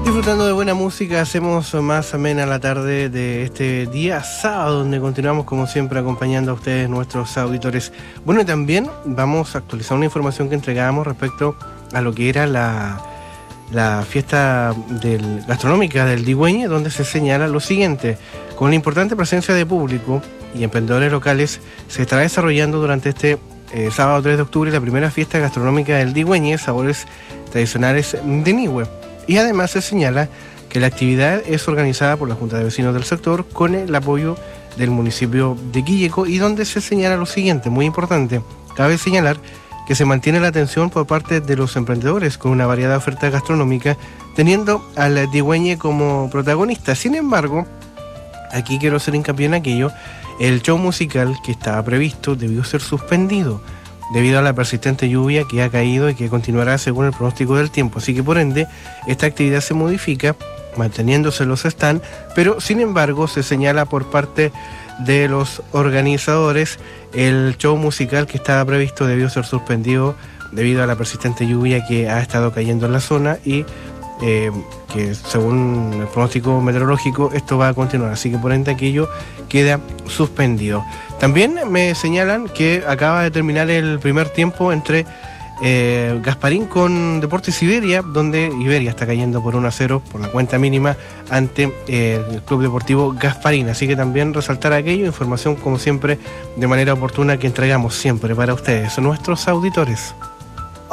Disfrutando de buena música, hacemos más amena la tarde de este día sábado, donde continuamos como siempre acompañando a ustedes, nuestros auditores. Bueno, y también vamos a actualizar una información que entregábamos respecto a lo que era la fiesta gastronómica del Digüeñe, donde se señala lo siguiente: con la importante presencia de público y emprendedores locales, se estará desarrollando durante este sábado 3 de octubre la primera fiesta gastronómica del Digüeñe, sabores tradicionales de Nihue. Y además se señala que la actividad es organizada por la Junta de Vecinos del sector con el apoyo del municipio de Quilleco, y donde se señala lo siguiente, muy importante: cabe señalar que se mantiene la atención por parte de los emprendedores con una variada oferta gastronómica, teniendo al Digüeñe como protagonista. Sin embargo, aquí quiero hacer hincapié en aquello: el show musical que estaba previsto debió ser suspendido debido a la persistente lluvia que ha caído y que continuará según el pronóstico del tiempo. Así que por ende, esta actividad se modifica, manteniéndose los stand, pero sin embargo se señala por parte de los organizadores el show musical que estaba previsto debió ser suspendido debido a la persistente lluvia que ha estado cayendo en la zona y que según el pronóstico meteorológico esto va a continuar, así que por ende aquello queda suspendido. También me señalan que acaba de terminar el primer tiempo entre Gasparín con Deportes Iberia, donde Iberia está cayendo por 1-0 por la cuenta mínima ante el Club Deportivo Gasparín, así que también resaltar aquello, información como siempre de manera oportuna que entregamos siempre para ustedes, nuestros auditores.